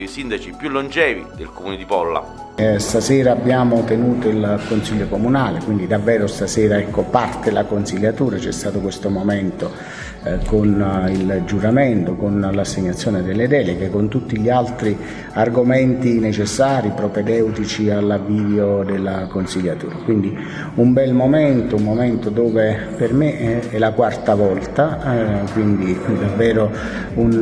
i sindaci più longevi del comune di Polla. Stasera abbiamo tenuto il consiglio comunale, quindi davvero stasera parte la consigliatura, c'è stato questo momento con il giuramento, con l'assegnazione delle deleghe, con tutti gli altri argomenti necessari, propedeutici all'avvio della consigliatura. Quindi un bel momento, un momento dove per me è la quarta volta, quindi davvero un